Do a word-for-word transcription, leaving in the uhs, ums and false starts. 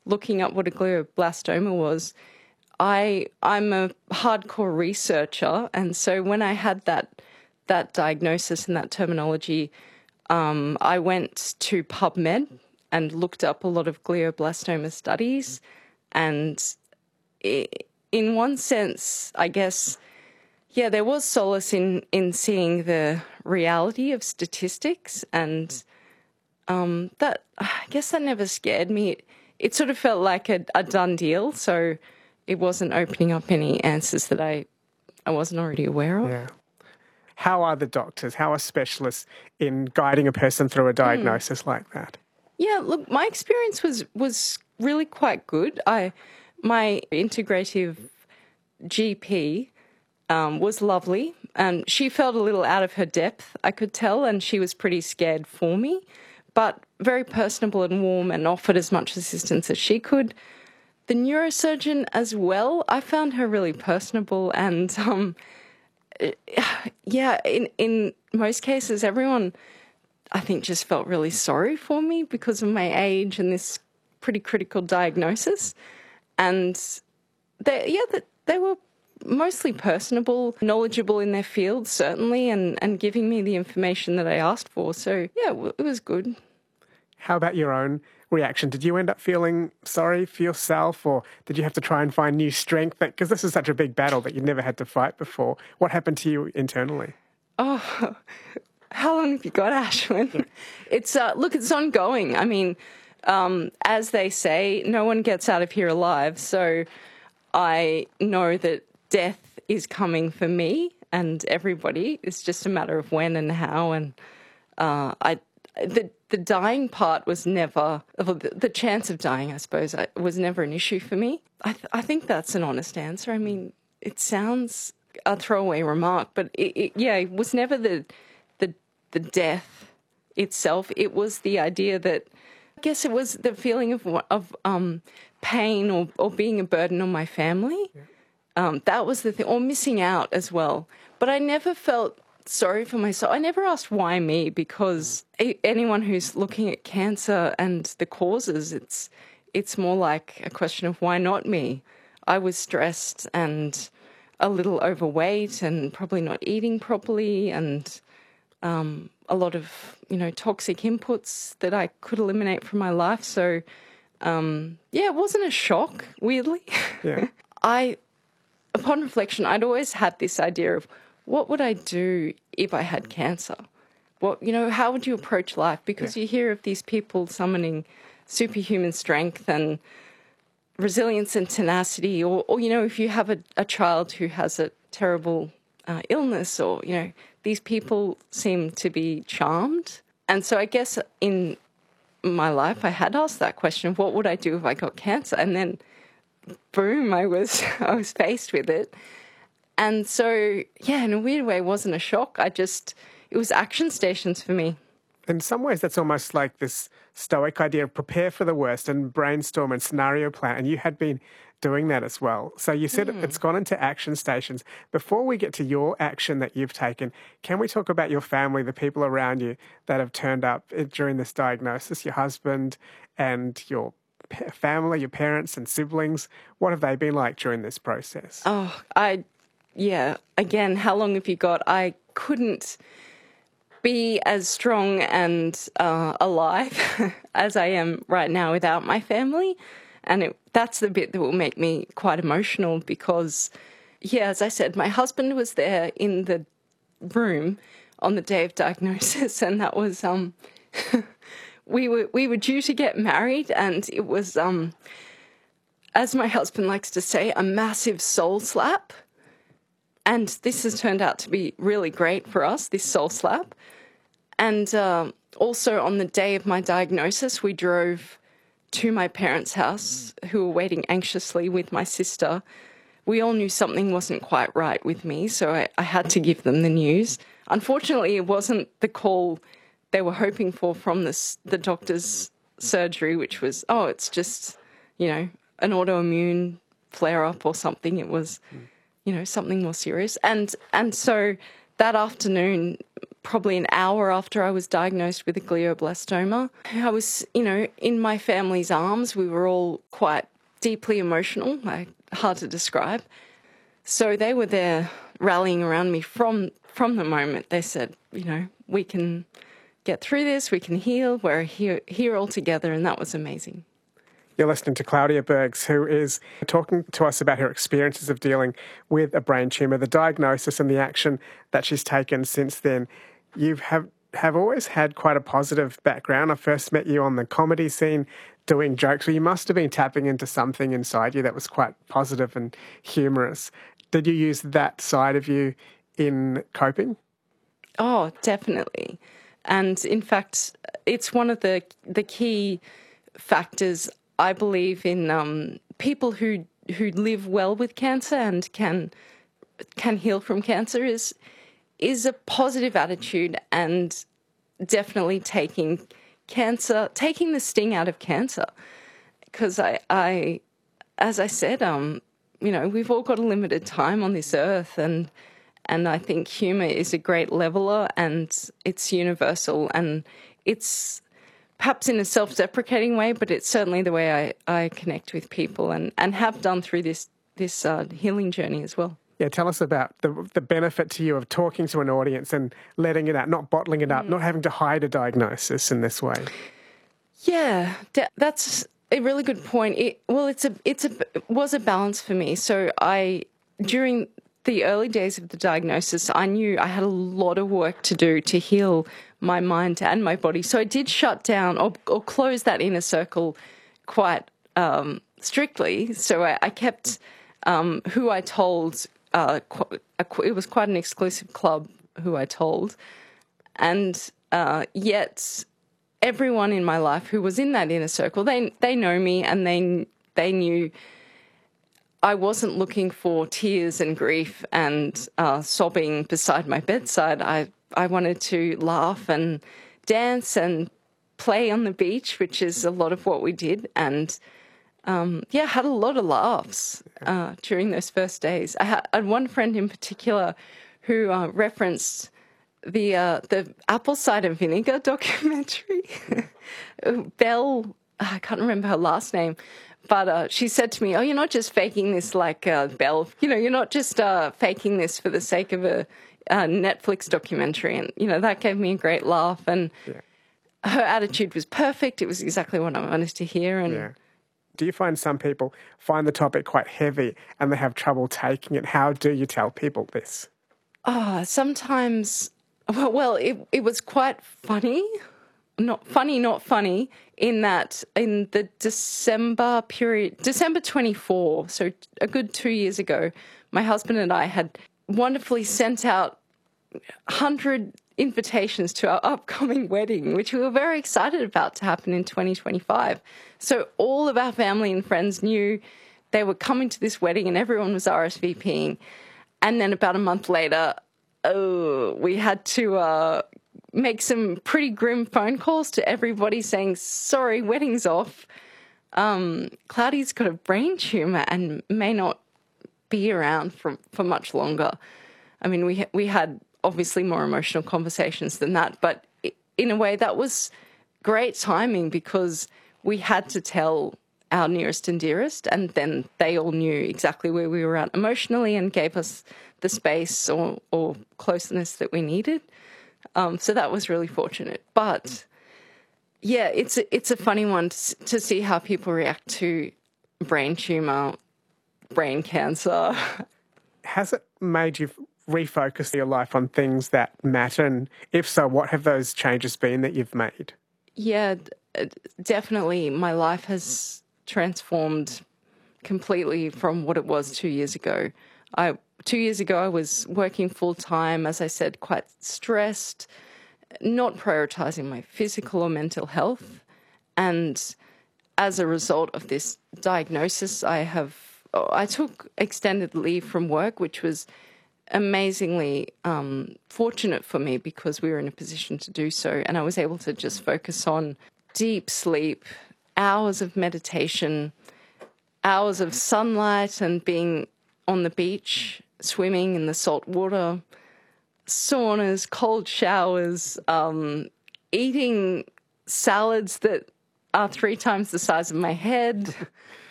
looking up what a glioblastoma was, I I'm a hardcore researcher, and so when I had that that diagnosis and that terminology, um, I went to PubMed and looked up a lot of glioblastoma studies, and it, in one sense, I guess, yeah, there was solace in in seeing the reality of statistics, and um, that I guess that never scared me. It, it sort of felt like a, a done deal, so it wasn't opening up any answers that I I wasn't already aware of. Yeah. How are the doctors? How are specialists in guiding a person through a diagnosis mm. like that? Yeah, look, my experience was was really quite good. I my integrative G P um, was lovely, and she felt a little out of her depth, I could tell, and she was pretty scared for me, but very personable and warm, and offered as much assistance as she could. The neurosurgeon as well, I found her really personable, and um, yeah, in in most cases, everyone, I think, just felt really sorry for me because of my age and this pretty critical diagnosis. And they, yeah, they, they were mostly personable, knowledgeable in their field, certainly, and, and giving me the information that I asked for. So, yeah, it was good. How about your own reaction? Did you end up feeling sorry for yourself, or did you have to try and find new strength? Because this is such a big battle that you never had to fight before. What happened to you internally? Oh, how long have you got, Ashwin? Yeah. It's uh, look, it's ongoing. I mean, um, as they say, no one gets out of here alive. So I know that death is coming for me and everybody. It's just a matter of when and how. And uh, I, the the dying part was never the, the chance of dying, I suppose, was never an issue for me. I th- I think that's an honest answer. I mean, it sounds a throwaway remark, but it, it, yeah, it was never the the the death itself. It was the idea that, I guess it was the feeling of of um, pain or, or being a burden on my family. Yeah. Um, that was the thing, or missing out as well. But I never felt sorry for myself. I never asked why me, because a- anyone who's looking at cancer and the causes, it's it's more like a question of why not me. I was stressed and a little overweight and probably not eating properly, and um, a lot of, you know, toxic inputs that I could eliminate from my life. So, um, yeah, it wasn't a shock, weirdly. Yeah. I, upon reflection, I'd always had this idea of what would I do if I had cancer? What, you know, how would you approach life? Because yeah. you hear of these people summoning superhuman strength and resilience and tenacity, or, or you know, if you have a, a child who has a terrible uh, illness, or, you know, these people seem to be charmed. And so I guess in my life I had asked that question, what would I do if I got cancer? And then, boom, I was I was faced with it. And so, yeah, in a weird way, it wasn't a shock. I just, it was action stations for me. In some ways, that's almost like this stoic idea of prepare for the worst and brainstorm and scenario plan. And you had been doing that as well. So you said mm. it's gone into action stations. Before we get to your action that you've taken, can we talk about your family, the people around you that have turned up during this diagnosis, your husband and your family, your parents and siblings? What have they been like during this process? Oh, I... Yeah, again, how long have you got? I couldn't be as strong and uh, alive as I am right now without my family. And it, that's the bit that will make me quite emotional because, yeah, as I said, my husband was there in the room on the day of diagnosis, and that was, um, we were we were due to get married, and it was, um, as my husband likes to say, a massive soul slap. And this has turned out to be really great for us, this soul slap. And uh, also on the day of my diagnosis, we drove to my parents' house, who were waiting anxiously with my sister. We all knew something wasn't quite right with me, so I, I had to give them the news. Unfortunately, it wasn't the call they were hoping for from the, the doctor's surgery, which was, oh, it's just, you know, an autoimmune flare-up or something. It was... Mm. you know, something more serious. And and so that afternoon, probably an hour after I was diagnosed with a glioblastoma. I was, you know, in my family's arms. We were all quite deeply emotional, like, hard to describe. So they were there rallying around me from from the moment. They said, you know, we can get through this, we can heal, we're here, here all together, and that was amazing. You're listening to Claudia Bergs, who is talking to us about her experiences of dealing with a brain tumour, the diagnosis and the action that she's taken since then. You have, have always had quite a positive background. I first met you on the comedy scene doing jokes, so you must have been tapping into something inside you that was quite positive and humorous. Did you use that side of you in coping? Oh, definitely. And in fact, it's one of the the key factors, I believe, in um, people who who live well with cancer and can can heal from cancer is is a positive attitude, and definitely taking cancer, taking the sting out of cancer. Because I, I, as I said, um, you know, we've all got a limited time on this earth, and and I think humour is a great leveler, and it's universal, and it's perhaps in a self-deprecating way, but it's certainly the way I, I connect with people and, and have done through this this uh, healing journey as well. Yeah, tell us about the the benefit to you of talking to an audience and letting it out, not bottling it up, mm. not having to hide a diagnosis in this way. Yeah, that's a really good point. It, well, it's a it's a it was a balance for me. So I during the early days of the diagnosis, I knew I had a lot of work to do to heal my mind and my body. So I did shut down or, or close that inner circle quite um, strictly. So I, I kept um, who I told. Uh, qu- it was quite an exclusive club who I told, and uh, yet everyone in my life who was in that inner circle, they they know me, and they they knew I wasn't looking for tears and grief and uh, sobbing beside my bedside. I I wanted to laugh and dance and play on the beach, which is a lot of what we did, and um, yeah, had a lot of laughs uh, during those first days. I had, I had one friend in particular who uh, referenced the uh, the apple cider vinegar documentary. Belle, I can't remember her last name, but uh, she said to me, "Oh, you're not just faking this like uh, Belle. You know, you're not just uh, faking this for the sake of a, a Netflix documentary." And you know, that gave me a great laugh. And yeah. Her attitude was perfect. It was exactly what I wanted to hear. And yeah. Do you find some people find the topic quite heavy and they have trouble taking it? How do you tell people this? Oh, sometimes, well, well it, it was quite funny. Not funny, not funny, in that in the December period, December twenty-fourth, so a good two years ago, my husband and I had wonderfully sent out one hundred invitations to our upcoming wedding, which we were very excited about to happen in twenty twenty-five. So all of our family and friends knew they were coming to this wedding, and everyone was R S V P ing. And then about a month later, oh, we had to uh, make some pretty grim phone calls to everybody saying, sorry, wedding's off. Um, Cloudy's got a brain tumour and may not be around for, for much longer. I mean, we we had obviously more emotional conversations than that, but in a way that was great timing because we had to tell our nearest and dearest, and then they all knew exactly where we were at emotionally and gave us the space or, or closeness that we needed. Um, so that was really fortunate. But yeah, it's a, it's a funny one to, to see how people react to brain tumour, brain cancer. Has it made you refocus your life on things that matter? And if so, what have those changes been that you've made? Yeah, definitely. My life has transformed completely from what it was two years ago. I two years ago, I was working full time, as I said, quite stressed, not prioritizing my physical or mental health. And as a result of this diagnosis, I have I took extended leave from work, which was amazingly um, fortunate for me because we were in a position to do so. And I was able to just focus on deep sleep, hours of meditation, hours of sunlight and being on the beach, swimming in the salt water, saunas, cold showers, um, eating salads that are three times the size of my head.